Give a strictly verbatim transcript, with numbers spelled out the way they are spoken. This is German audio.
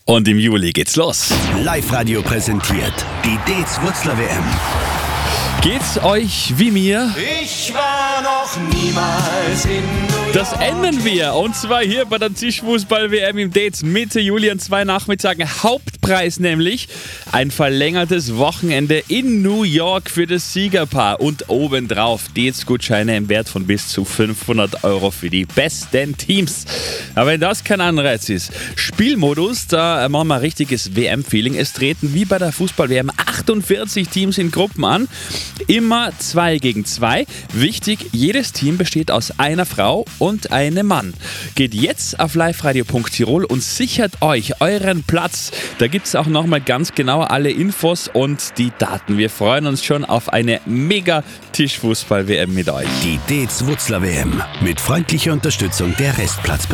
Und im Juli geht's los. Live-Radio präsentiert die D-Wutzler W M. Geht's euch wie mir? Ich war noch niemals in New York. Das ändern wir. Und zwar hier bei der Tischfußball-W M im Dates Mitte Juli an zwei Nachmittagen. Hauptpreis nämlich ein verlängertes Wochenende in New York für das Siegerpaar. Und obendrauf Dates-Gutscheine im Wert von bis zu fünfhundert Euro für die besten Teams. Aber wenn das kein Anreiz ist, Spielmodus, da machen wir ein richtiges W M-Feeling. Es treten wie bei der Fußball-W M achtundvierzig Teams in Gruppen an. Immer zwei gegen zwei. Wichtig, jedes Team besteht aus einer Frau und einem Mann. Geht jetzt auf liveradio punkt tirol und sichert euch euren Platz. Da gibt es auch nochmal ganz genau alle Infos und die Daten. Wir freuen uns schon auf eine mega Tischfußball-W M mit euch. Die D-Wutzler W M mit freundlicher Unterstützung der Restplatz.